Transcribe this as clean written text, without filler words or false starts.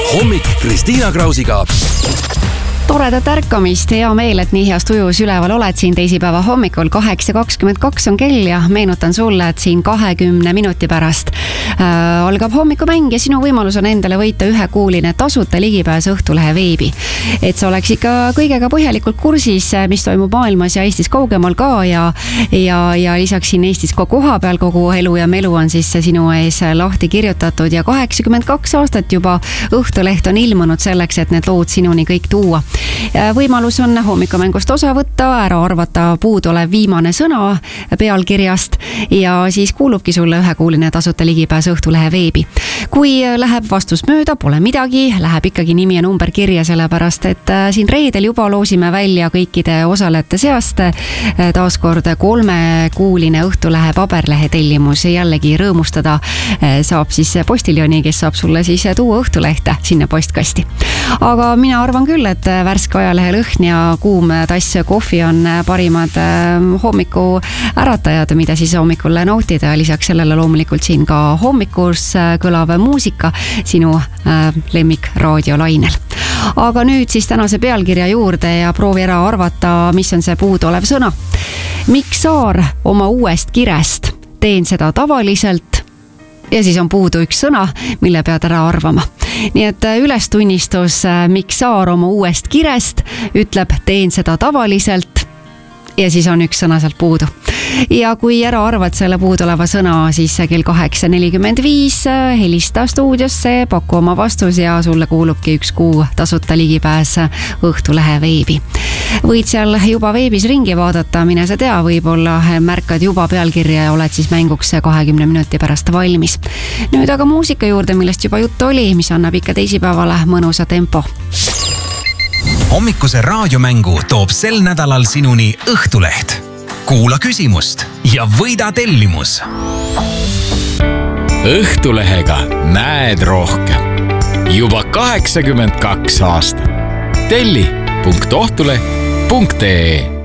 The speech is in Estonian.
Hommik Kristiina Krausiga. Toredat ärkamist, hea meel, et nii heas tujus üleval oled siin teisipäeva hommikul. 8:22 on kell ja meenutan sulle, et siin 20 minuti pärast algab hommikumäng ja sinu võimalus on endale võita ühekuuline tasuta ligipääs Õhtulehe veebi. Et sa oleks ikka kõigega põhjalikult kursis, mis toimub maailmas ja Eestis kaugemal ka ja lisaks siin Eestis koha peal kogu elu ja melu on siis sinu ees lahti kirjutatud ja 82 aastat juba Õhtuleht on ilmunud selleks, et need lood sinuni kõik tuua. Võimalus on hommikumängust osa võtta, ära arvata puuduolev viimane sõna pealkirjast ja siis kuulubki sulle ühekuuline tasuta ligipääs Õhtulehe veebi. Kui läheb vastus mööda, pole midagi, läheb ikkagi nimi ja number kirja, sellepärast et siin reedel juba loosime välja kõikide osalejate seast taaskord 3-kuuline Õhtulehe paberlehe tellimus. Jällegi rõõmustada saab siis postiljoni, kes saab sulle siis tuua Õhtulehte sinna postkasti. Aga mina arvan küll, et värske ajalehe lõhn ja kuum tass kohvi on parimad hommiku äratajad, mida siis hommikul nautida. Lisaks sellele loomulikult siin ka hommikus kõlav muusika sinu lemmik raadiolainel. Aga nüüd siis tänase pealkirja juurde ja proovi ära arvata, mis on see puuduolev sõna. Mikk Saar oma uuest kirest. Teen seda tavaliselt. Ja siis on puudu üks sõna, mille pead ära arvama. Nii et ülestunnistus Mikk Saar oma uuest kirest ütleb, teen seda tavaliselt ja siis on üks sõna sealt puudu. Ja kui ära arvad selle puudoleva sõna, siis kell 8:45 helista stuudiosse, paku oma vastus ja sulle kuulubki 1 kuu tasuta ligipääs Õhtulehe veebi. Võid seal juba veebis ringi vaadata, mine sa tea, võib-olla märkad juba pealkirja ja oled siis mänguks 20 minuti pärast valmis. Nüüd aga muusika juurde, millest juba juttu oli, mis annab ikka teisipäevale mõnusa tempo. Hommikuse raadiomängu toob sel nädalal sinuni Õhtuleht. Kuula küsimust ja võida tellimus. Õhtulehega näed rohkem. Juba 82 aastat. Telli.ohtuleht.ee